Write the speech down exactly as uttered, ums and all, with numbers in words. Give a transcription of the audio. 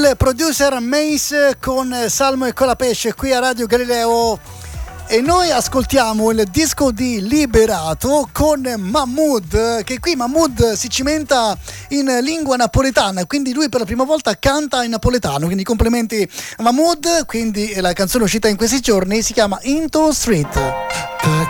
il producer Mace con Salmo e Colapesce qui a Radio Galileo, e noi ascoltiamo il disco di Liberato con Mahmood, che qui Mahmood si cimenta in lingua napoletana, quindi lui per la prima volta canta in napoletano, quindi complimenti a Mahmood. Quindi la canzone uscita in questi giorni si chiama Into Street.